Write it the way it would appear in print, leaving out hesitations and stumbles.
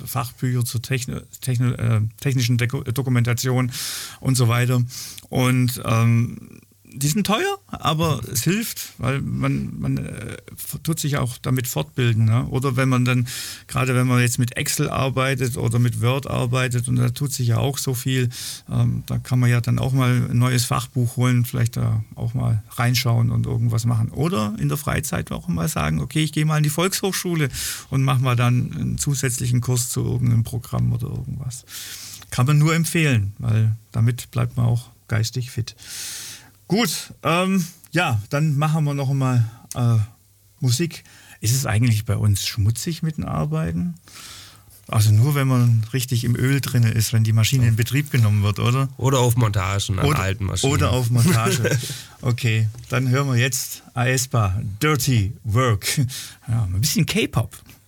Fachbücher zur technischen Dokumentation und so weiter. Und die sind teuer, aber es hilft, weil man tut sich auch damit fortbilden. Ne? Oder wenn man dann, gerade wenn man jetzt mit Excel arbeitet oder mit Word arbeitet, und da tut sich ja auch so viel, da kann man ja dann auch mal ein neues Fachbuch holen, vielleicht da auch mal reinschauen und irgendwas machen. Oder in der Freizeit auch mal sagen, okay, ich gehe mal in die Volkshochschule und mache mal dann einen zusätzlichen Kurs zu irgendeinem Programm oder irgendwas. Kann man nur empfehlen, weil damit bleibt man auch geistig fit. Gut, dann machen wir noch mal Musik. Ist es eigentlich bei uns schmutzig mit dem Arbeiten? Also nur, wenn man richtig im Öl drin ist, wenn die Maschine in Betrieb genommen wird, oder? Oder auf Montagen an alten Maschinen. Oder auf Montage. Okay, dann hören wir jetzt aespa, Dirty Work. Ja, ein bisschen K-Pop.